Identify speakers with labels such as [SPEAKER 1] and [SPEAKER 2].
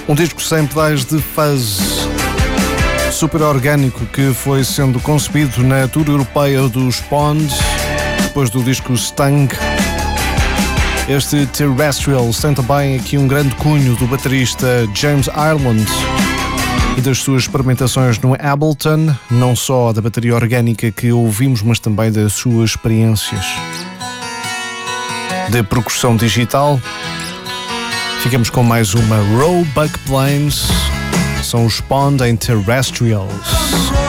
[SPEAKER 1] Um disco sem pedais de fuzz, super orgânico, que foi sendo concebido na tour europeia dos Pond, depois do disco Stung. Este Terrestrials tem também aqui um grande cunho do baterista James Ireland e das suas experimentações no Ableton, não só da bateria orgânica que ouvimos, mas também das suas experiências de percussão digital. Ficamos com mais uma Roebuck Plains, são os Pond em Terrestrials.